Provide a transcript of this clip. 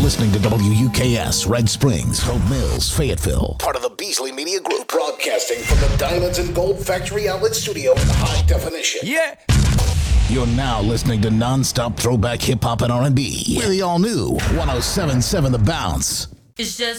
listening to WUKS, Red Springs, Hope Mills, Fayetteville. Part of the Beasley Media Group. Broadcasting from the Diamonds and Gold Factory Outlet Studio in high definition. Yeah. You're now listening to non-stop throwback hip-hop and R&B with the all-new 107.7 The Bounce. It's just